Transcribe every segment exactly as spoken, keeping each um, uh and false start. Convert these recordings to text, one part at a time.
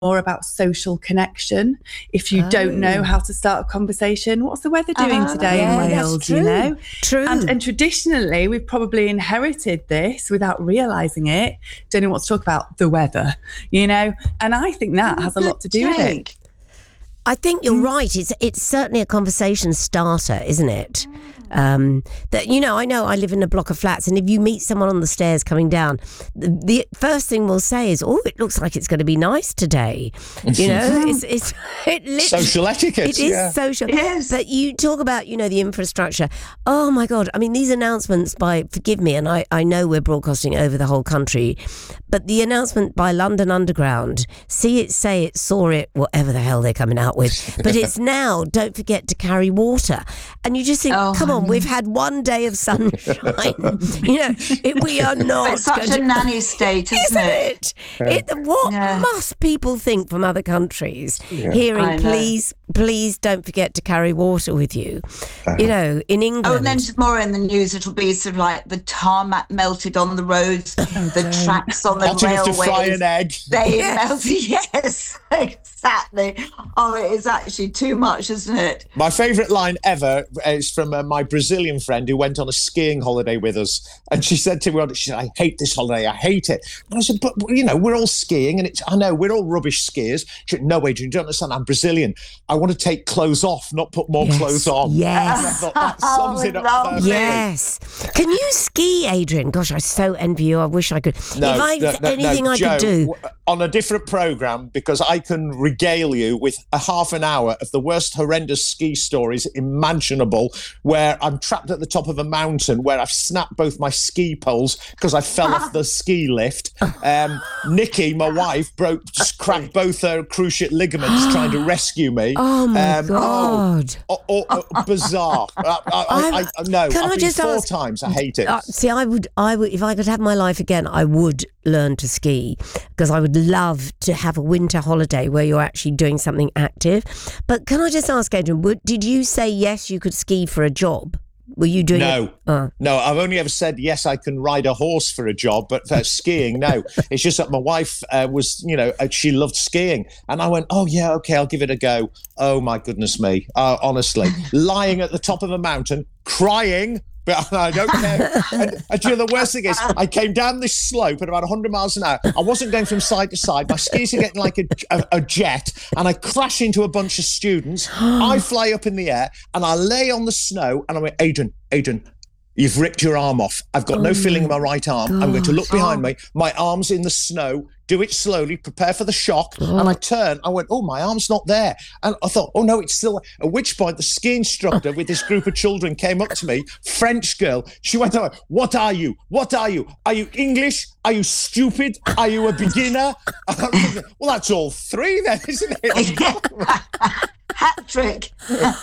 more about social connection. If you oh. don't know how to start a conversation, what's the weather doing uh, today yeah, in Wales, you know? True. And, and traditionally, we've probably inherited this without realising it. Don't know what to talk about, the weather, you know? And I think that has a lot to do with it. I think you're right. It's it's certainly a conversation starter, isn't it? Um, that you know, I know I live in a block of flats, and if you meet someone on the stairs coming down, the, the first thing we'll say is, "Oh, it looks like it's going to be nice today." You know, it's it's it social etiquette. It is yeah. social. Yes. But you talk about you know the infrastructure. Oh my God! I mean, these announcements by forgive me, and I I know we're broadcasting over the whole country, but the announcement by London Underground, see it, say it, saw it, whatever the hell they're coming out with. But it's now, don't forget to carry water. And you just think, oh, come on, we've had one day of sunshine. you know, it, we are not. It's such a to, nanny state, isn't, isn't it? it? it what yeah. must people think from other countries yeah. hearing, please, please don't forget to carry water with you? Uh-huh. You know, in England. Oh, and then tomorrow in the news, it'll be sort of like the tarmac melted on the roads, the tracks on the Hot railways. To fry an egg. They yes. melted. Yes, exactly. Oh, it is actually too much, isn't it? My favourite line ever is from uh, my Brazilian friend who went on a skiing holiday with us. And she said to me, she said, I hate this holiday, I hate it. And I said, but, you know, we're all skiing and it's, I know, we're all rubbish skiers. She said, no, Adrian, you don't understand, I'm Brazilian. I want to take clothes off, not put more yes. clothes on. Yes. And I thought, that sums oh, it up perfectly. Yes. Can you ski, Adrian? Gosh, I so envy you. I wish I could. No, if I, no, no, anything no, I Joe, could do. On a different programme, because I can regale you with a half an hour of the worst horrendous ski stories imaginable, where I'm trapped at the top of a mountain where I've snapped both my ski poles because I fell off the ski lift. Um, Nikki, my wife, broke, just cracked both her cruciate ligaments trying to rescue me. Oh my um, God. Oh, oh, oh, bizarre. I, I, I, I, no, Can I've I been just four ask, times. I hate it. Uh, see, I would, I would, if I could have my life again, I would learn to ski because I would love to have a winter holiday where you're actually doing something active. But can I just ask, Adrian, would, did you say yes, you could ski for a job? Were you doing no, it? Uh. No, I've only ever said, yes, I can ride a horse for a job, but for skiing, no. It's just that my wife uh, was, you know, uh, she loved skiing. And I went, oh, yeah, okay, I'll give it a go. Oh, my goodness me. Uh, honestly, lying at the top of a mountain, crying, but I don't care. And, and you know, the worst thing is, I came down this slope at about one hundred miles an hour. I wasn't going from side to side. My skis are getting like a, a, a jet, and I crash into a bunch of students. I fly up in the air, and I lay on the snow, and I went, Adrian, Adrian, you've ripped your arm off. I've got oh no feeling in my right arm. God. I'm going to look behind me. My arm's in the snow. Do it slowly, prepare for the shock. Oh. And I turned, I went, oh, my arm's not there. And I thought, oh, no, it's still there. At which point, the ski instructor with this group of children came up to me, French girl. She went, oh, what are you? What are you? Are you English? Are you stupid? Are you a beginner? Thinking, well, that's all three then, isn't it? Hat trick.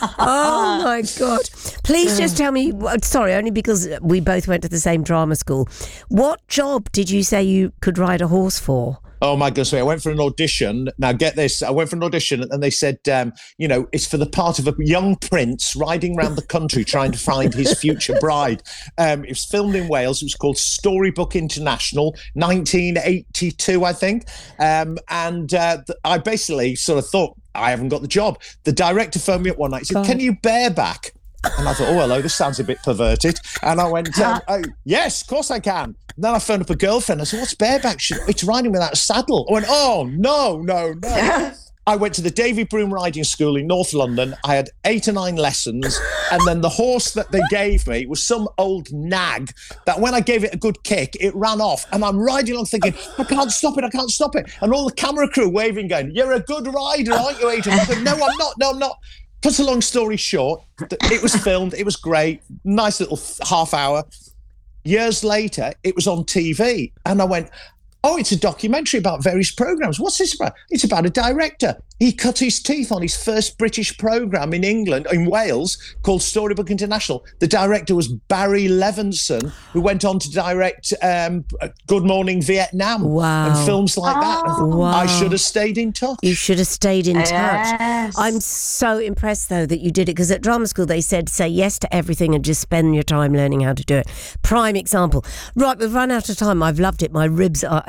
Oh, my God. Please just tell me, sorry, only because we both went to the same drama school. What job did you say you could ride a horse for? Oh, my goodness. I went for an audition. Now, get this. I went for an audition and they said, um, you know, it's for the part of a young prince riding around the country trying to find his future bride. Um, it was filmed in Wales. It was called Storybook International, nineteen eighty-two, I think. Um, and uh, th- I basically sort of thought, I haven't got the job. The director phoned me up one night. He said, God. Can you bareback? And I thought, oh, hello, this sounds a bit perverted. And I went, um, oh, yes, of course I can. And then I phoned up a girlfriend. I said, what's bareback? She, it's riding without a saddle. I went, oh, no, no, no. I went to the Davy Broom Riding School in North London. I had eight or nine lessons. And then the horse that they gave me was some old nag that when I gave it a good kick, it ran off. And I'm riding along thinking, I can't stop it, I can't stop it. And all the camera crew waving, going, you're a good rider, aren't you, Adrian? I said, no, I'm not, no, I'm not. Cut a long story short, it was filmed, it was great, nice little half hour. Years later, it was on T V. And I went, oh, it's a documentary about various programmes. What's this about? It's about a director. He cut his teeth on his first British programme in England, in Wales, called Storybook International. The director was Barry Levinson, who went on to direct um, Good Morning Vietnam wow. and films like that. Oh, wow. I should have stayed in touch. You should have stayed in yes. touch. I'm so impressed, though, that you did it, because at drama school they said say yes to everything and just spend your time learning how to do it. Prime example. Right, we've run out of time. I've loved it. My ribs are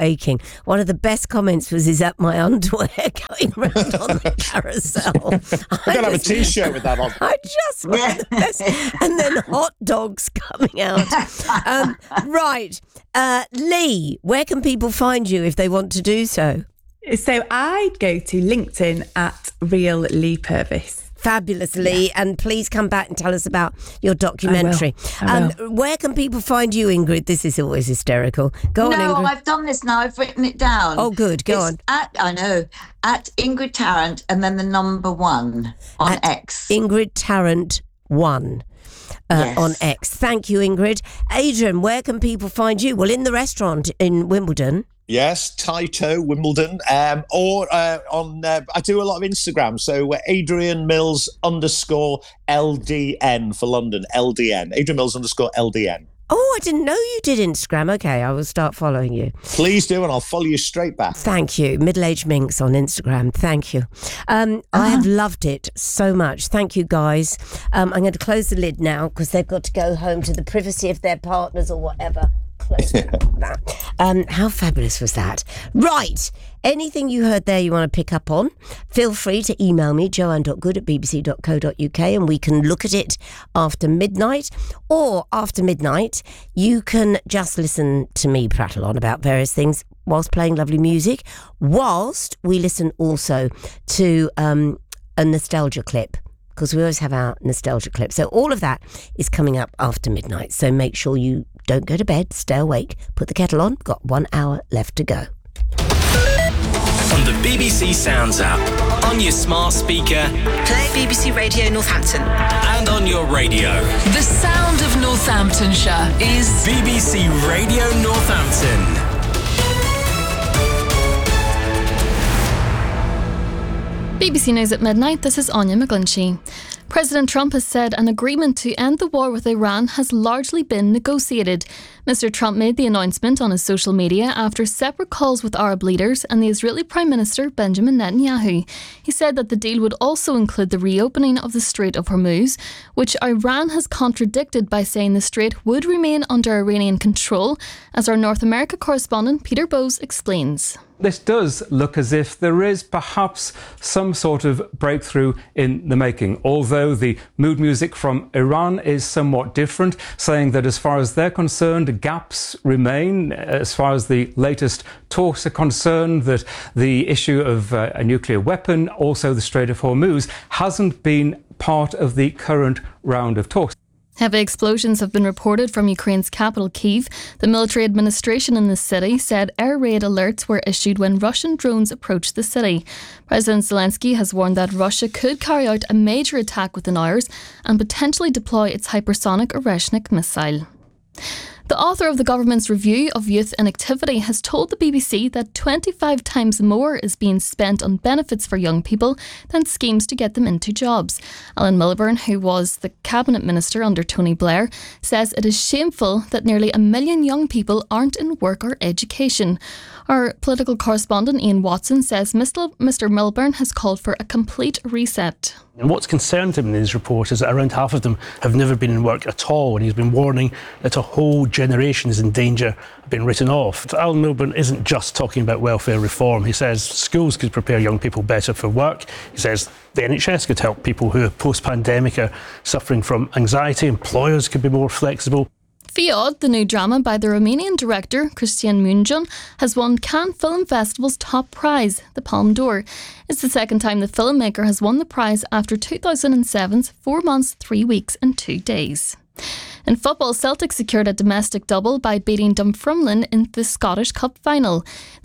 breaking. One of the best comments was, "Is that my underwear going round on the carousel?" I gotta have a T-shirt with that on. I just want the best. And then hot dogs coming out. Um, right. Uh, Lee, where can people find you if they want to do so? So I'd go to LinkedIn at Real Lee Purvis. Fabulously, yeah. And please come back and tell us about your documentary. I will. I will. Um, where can people find you, Ingrid? This is always hysterical. Go no, on, Ingrid. No, I've done this now. I've written it down. Oh, good. Go it's on. At, I know. At Ingrid Tarrant and then the number one on at X. Ingrid Tarrant one. Uh, yes. On X. Thank you, Ingrid. Adrian, where can people find you? Well, in the restaurant in Wimbledon. Yes, Taito, Wimbledon, um, or uh, on. Uh, I do a lot of Instagram, so uh, Adrian Mills underscore L D N for London, L D N. Adrian Mills underscore L D N. Oh, I didn't know you did Instagram. Okay, I will start following you. Please do, and I'll follow you straight back. Thank you. Middle-aged Minx on Instagram. Thank you. Um, uh-huh. I have loved it so much. Thank you, guys. Um, I'm going to close the lid now because they've got to go home to the privacy of their partners or whatever. that. Um, how fabulous was that? Right. Anything you heard there you want to pick up on, feel free to email me, joanne dot good at b b c dot co dot u k, and we can look at it after midnight. Or after midnight, you can just listen to me prattle on about various things whilst playing lovely music, whilst we listen also to um, a nostalgia clip, because we always have our nostalgia clip. So all of that is coming up after midnight. So make sure you don't go to bed, stay awake, put the kettle on, got one hour left to go. On the B B C Sounds app, on your smart speaker, play B B C Radio Northampton, and on your radio. The sound of Northamptonshire is B B C Radio Northampton. B B C News at midnight, this is Anya McGlinchey. President Trump has said an agreement to end the war with Iran has largely been negotiated. Mister Trump made the announcement on his social media after separate calls with Arab leaders and the Israeli Prime Minister Benjamin Netanyahu. He said that the deal would also include the reopening of the Strait of Hormuz, which Iran has contradicted by saying the strait would remain under Iranian control, as our North America correspondent Peter Bowes explains. This does look as if there is perhaps some sort of breakthrough in the making, although the mood music from Iran is somewhat different, saying that as far as they're concerned, gaps remain. As far as the latest talks are concerned, that the issue of uh, a nuclear weapon, also the Strait of Hormuz, hasn't been part of the current round of talks. Heavy explosions have been reported from Ukraine's capital, Kyiv. The military administration in the city said air raid alerts were issued when Russian drones approached the city. President Zelensky has warned that Russia could carry out a major attack within hours and potentially deploy its hypersonic Oreshnik missile. The author of the government's review of youth inactivity has told the B B C that twenty-five times more is being spent on benefits for young people than schemes to get them into jobs. Alan Milburn, who was the cabinet minister under Tony Blair, says it is shameful that nearly a million young people aren't in work or education. Our political correspondent Ian Watson says Mister Milburn has called for a complete reset. And what's concerned him in his report is that around half of them have never been in work at all, and he's been warning that a whole generation is in danger of being written off. So Alan Milburn isn't just talking about welfare reform. He says schools could prepare young people better for work. He says the N H S could help people who post-pandemic are suffering from anxiety. Employers could be more flexible. Fiod, the new drama by the Romanian director Cristian Mungian, has won Cannes Film Festival's top prize, the Palme d'Or. It's the second time the filmmaker has won the prize after two thousand seven's Four Months, Three Weeks and Two Days. In football, Celtic secured a domestic double by beating Dunfermline in the Scottish Cup final.